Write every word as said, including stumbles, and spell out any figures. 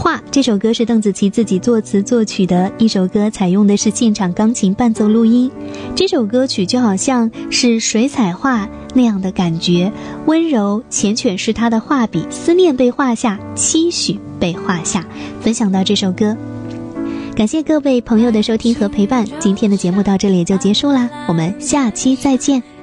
画这首歌是邓紫棋自己作词作曲的一首歌，采用的是现场钢琴伴奏录音。这首歌曲就好像是水彩画那样的感觉，温柔缱绻是他的画笔，思念被画下，期许被画下。分享到这首歌，感谢各位朋友的收听和陪伴，今天的节目到这里就结束啦，我们下期再见。